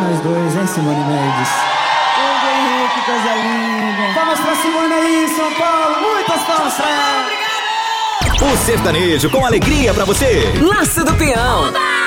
Nós dois, hein, Simone Mendes? Hugo Henrique, coisa linda. Palmas pra Simone aí, São Paulo. Muitas palmas pra ela. O sertanejo com alegria pra você. Laço do Peão.